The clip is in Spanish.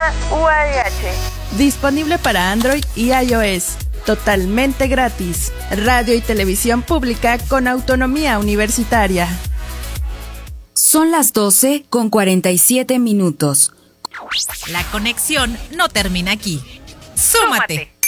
UADH. Disponible para Android y iOS. Totalmente gratis. Radio y televisión pública con autonomía universitaria. Son las 12:47. La conexión no termina aquí. ¡Súmate!